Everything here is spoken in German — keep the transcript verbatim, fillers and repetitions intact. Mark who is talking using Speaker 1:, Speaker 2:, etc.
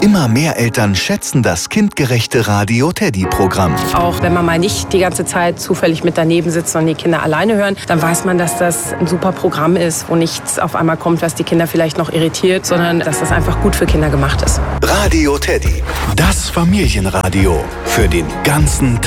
Speaker 1: Immer mehr Eltern schätzen das kindgerechte Radio Teddy-Programm.
Speaker 2: Auch wenn man mal nicht die ganze Zeit zufällig mit daneben sitzt und die Kinder alleine hören, dann weiß man, dass das ein super Programm ist, wo nichts auf einmal kommt, was die Kinder vielleicht noch irritiert, sondern dass das einfach gut für Kinder gemacht ist.
Speaker 1: Radio Teddy, das Familienradio für den ganzen Tag.